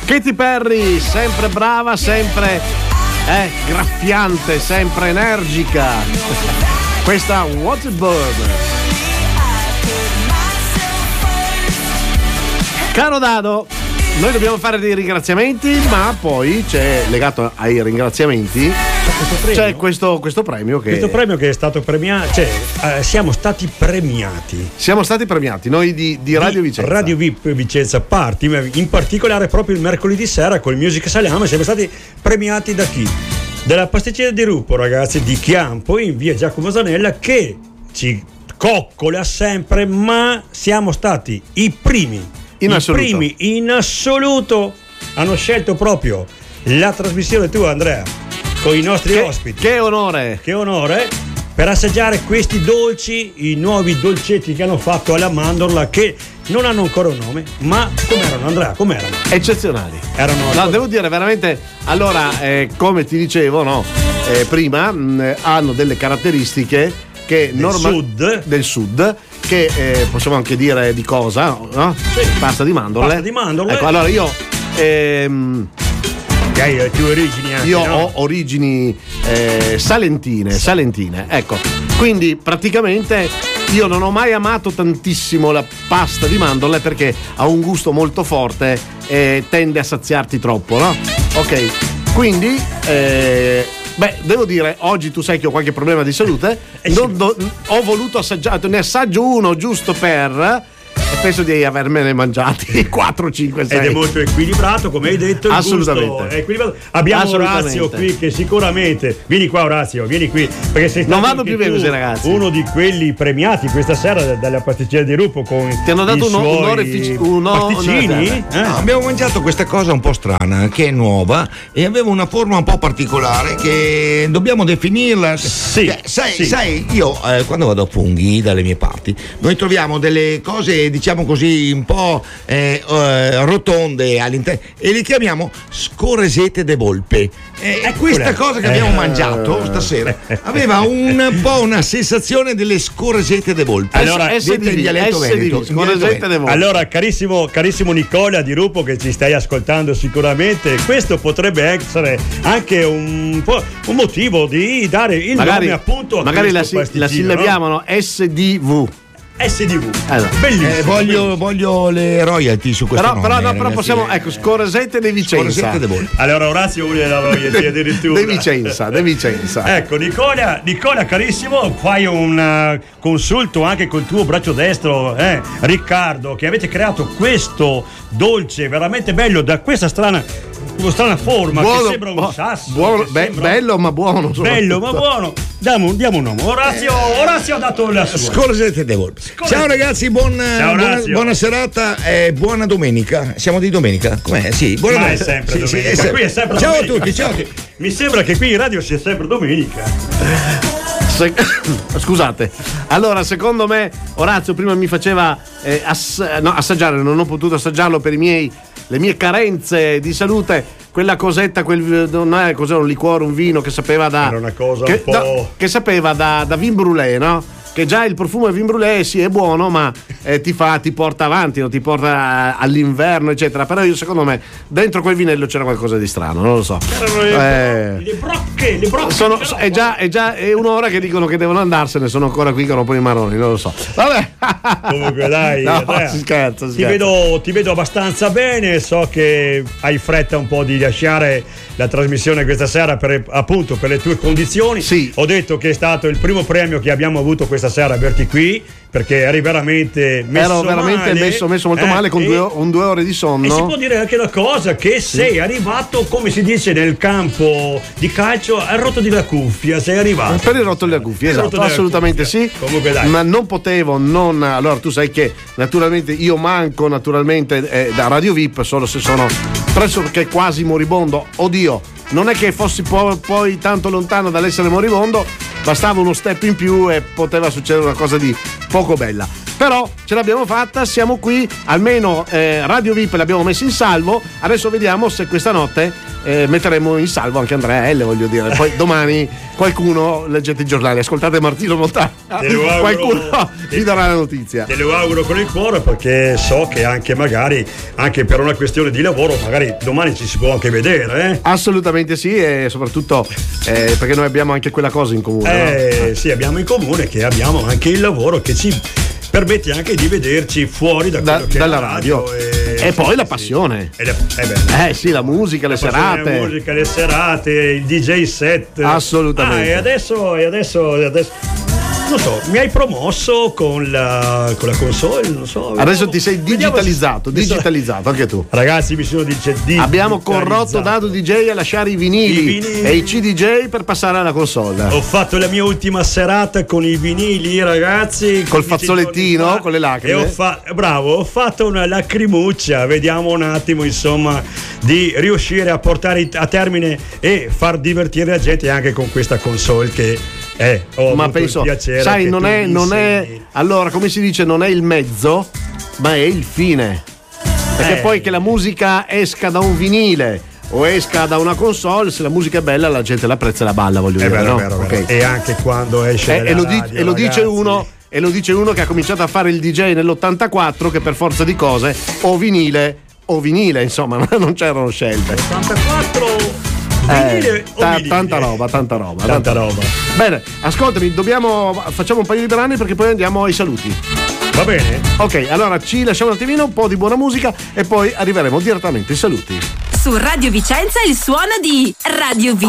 Katy Perry, sempre brava, sempre graffiante, sempre energica. Questa What a Bird. Caro Dado, noi dobbiamo fare dei ringraziamenti, ma poi c'è, legato ai ringraziamenti, c'è questo premio che... Questo premio che è stato premiato, siamo stati premiati. Siamo stati premiati, noi di Radio Vicenza. Radio Vicenza Party, in particolare proprio il mercoledì sera col Music Saliamo siamo stati premiati da chi? Dalla pasticceria di Rupo, ragazzi, di Chiampo, in via Giacomo Zanella, che ci coccola sempre, ma siamo stati i primi. In assoluto hanno scelto proprio la trasmissione tua, Andrea, con i nostri ospiti. Che onore per assaggiare questi dolci, i nuovi dolcetti che hanno fatto alla mandorla, che non hanno ancora un nome, ma com'erano, Andrea? Com'erano? Eccezionali. No, devo dire veramente. Allora, come ti dicevo, prima hanno delle caratteristiche che del sud, che possiamo anche dire di cosa, no? Sì. Pasta di mandorle. Ecco, allora io hai le tue origini anche, io ho origini salentine, ecco. Quindi praticamente io non ho mai amato tantissimo la pasta di mandorle perché ha un gusto molto forte e tende a saziarti troppo, no? Ok, quindi devo dire, oggi tu sai che ho qualche problema di salute, ho voluto assaggiare, ne assaggio uno giusto per, e penso di avermene mangiati 4, 5, 6. Ed è molto equilibrato, come hai detto. Il assolutamente. Gusto è equilibrato. Abbiamo Orazio qui che sicuramente. Vieni qua, Orazio, vieni qui. Perché sei stato, non vado più bene, ragazzi, uno di quelli premiati questa sera dalla pasticceria di Rupo con ti hanno dato un pasticcini? No, abbiamo mangiato questa cosa un po' strana che è nuova e aveva una forma un po' particolare che dobbiamo definirla. Sì. Sai, io quando vado a Funghi dalle mie parti, noi troviamo delle cose, diciamo così, un po' rotonde all'interno e li chiamiamo scoresete de volpe. Questa cosa che abbiamo mangiato stasera aveva un po' una sensazione delle scoresete de volpe. Allora, detto in dialetto veneto. Scoresete de volpe. Allora, carissimo Nicola di Rupo, che ci stai ascoltando sicuramente, questo potrebbe essere anche un motivo di dare il nome appunto a magari questo la sillabiamo, no? SDV. Allora, bellissimo. Voglio le royalty su questo nome. Però possiamo, Scoresete de Vicenza. Allora Orazio vuole la royalty addirittura. De Vicenza. Ecco, Nicola carissimo, fai un consulto anche col tuo braccio destro, Riccardo, che avete creato questo dolce veramente bello da questa strana forma, buono, che sembra un sasso. Bello ma buono. Diamo un nome. Orazio ha dato la sua. Scorsese de volpe. Ciao ragazzi, buona serata e buona domenica. Siamo di domenica? Com'è? Sì, buona domenica. È sempre domenica. Qui è sempre ciao domenica. Ciao a tutti. Mi sembra che qui in radio sia sempre domenica. Scusate. Allora, secondo me Orazio prima mi faceva assaggiare, non ho potuto assaggiarlo per le mie carenze di salute. Quella cosetta, cos'era, un liquore, un vino che sapeva era una cosa un po'. Che sapeva da vin brûlé, no? Che già il profumo del vin brûlé sì è buono, ma ti porta avanti, no? Ti porta all'inverno, eccetera. Però io, secondo me, dentro quel vinello c'era qualcosa di strano, non lo so. Erano le brocche. È un'ora che dicono che devono andarsene, sono ancora qui che rompono i marroni, non lo so. Vabbè. Comunque dai, no, si scherza. Ti vedo abbastanza bene, so che hai fretta un po' di lasciare la trasmissione questa sera per le tue condizioni. Sì. Ho detto che è stato il primo premio che abbiamo avuto questa sera, averti qui, perché eri veramente messo molto male con 2 ore di sonno. E si può dire anche la cosa che sei arrivato, come si dice nel campo di calcio, al rotto della cuffia. Sei arrivato per il rotto della cuffia, esatto, assolutamente sì. Comunque dai. Ma non potevo non. Allora tu sai che naturalmente io manco da Radio VIP solo se sono pressoché quasi moribondo. Oddio, non è che fossi poi tanto lontano dall'essere moribondo, bastava uno step in più e poteva succedere una cosa di poco bella. Però ce l'abbiamo fatta, siamo qui, almeno Radio VIP l'abbiamo messa in salvo, adesso vediamo se questa notte metteremo in salvo anche Andrea L, voglio dire. Poi domani qualcuno, leggete i giornali, ascoltate Martino Montana, qualcuno vi darà la notizia. Te lo auguro con il cuore, perché so che anche magari, anche per una questione di lavoro, magari domani ci si può anche vedere. Assolutamente sì, e soprattutto perché noi abbiamo anche quella cosa in comune. No? Sì, abbiamo in comune che abbiamo anche il lavoro che ci permette anche di vederci fuori dalla radio. E poi la passione. Sì, la musica, le serate. La musica, le serate, il DJ set. Assolutamente. E adesso non so, mi hai promosso con la console, non so. Adesso ti sei digitalizzato anche tu. Ragazzi, mi sono digitalizzato. Abbiamo corrotto Dado DJ a lasciare i vinili e i CDJ per passare alla console. Ho fatto la mia ultima serata con i vinili, ragazzi. Col fazzolettino, con le lacrime. Ho fatto una lacrimuccia. Vediamo un attimo, insomma, di riuscire a portare a termine e far divertire la gente anche con questa console che ma penso, sai, non è allora, come si dice, non è il mezzo, ma è il fine. Perché poi che la musica esca da un vinile o esca da una console, se la musica è bella la gente l'apprezza e la balla, voglio dire, vero, no? Vero. Okay. E anche quando esce e lo dice uno che ha cominciato a fare il DJ nell'84, che per forza di cose o vinile, insomma, non c'erano scelte. 84 tanta roba. Bene, ascoltami, facciamo un paio di brani perché poi andiamo ai saluti. Va bene? Ok, allora ci lasciamo un attimino, un po' di buona musica e poi arriveremo direttamente ai saluti. Su Radio Vicenza il suono di Radio VIP.